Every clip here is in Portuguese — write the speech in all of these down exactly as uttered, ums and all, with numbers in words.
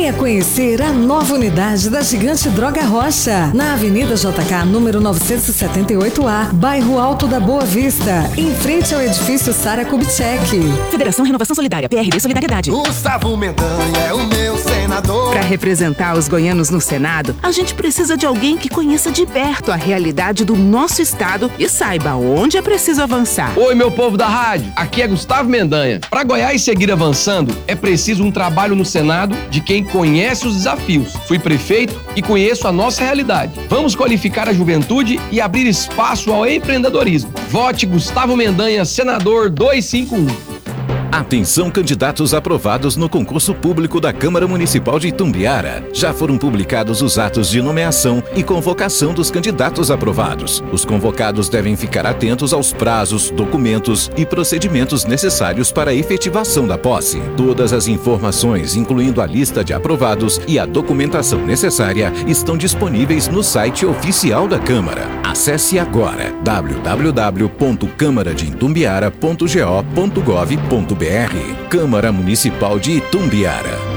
Venha conhecer a nova unidade da Gigante Droga Rocha, na Avenida J K, número novecentos e setenta e oito A, bairro Alto da Boa Vista, em frente ao edifício Sara Kubitschek. Federação Renovação Solidária, P R D Solidariedade. Gustavo Mendanha é o meu senador. Para representar os goianos no Senado, a gente precisa de alguém que conheça de perto a realidade do nosso estado e saiba onde é preciso avançar. Oi, meu povo da rádio, aqui é Gustavo Mendanha. Para Goiás seguir avançando, é preciso um trabalho no Senado de quem conhece os desafios. Fui prefeito e conheço a nossa realidade. Vamos qualificar a juventude e abrir espaço ao empreendedorismo. Vote Gustavo Mendanha, senador duzentos e cinquenta e um. Atenção, candidatos aprovados no concurso público da Câmara Municipal de Itumbiara. Já foram publicados os atos de nomeação e convocação dos candidatos aprovados. Os convocados devem ficar atentos aos prazos, documentos e procedimentos necessários para a efetivação da posse. Todas as informações, incluindo a lista de aprovados e a documentação necessária, estão disponíveis no site oficial da Câmara. Acesse agora w w w ponto câmara de itumbiara ponto go ponto gov ponto br. Câmara Municipal de Itumbiara.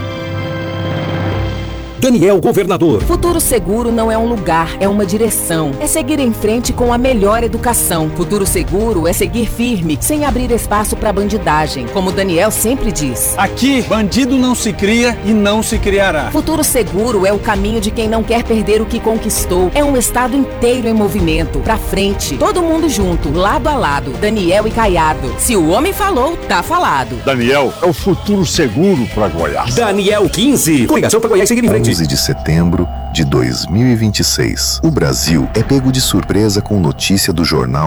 Daniel Governador. Futuro Seguro não é um lugar, é uma direção. É seguir em frente com a melhor educação. Futuro Seguro é seguir firme, sem abrir espaço para bandidagem. Como Daniel sempre diz. Aqui, bandido não se cria e não se criará. Futuro Seguro é o caminho de quem não quer perder o que conquistou. É um estado inteiro em movimento. Pra frente. Todo mundo junto, lado a lado. Daniel e Caiado. Se o homem falou, tá falado. Daniel é o futuro seguro para Goiás. Daniel quinze. Coligação para Goiás seguir em frente. onze de setembro de dois mil e vinte e seis. O Brasil é pego de surpresa com notícia do jornal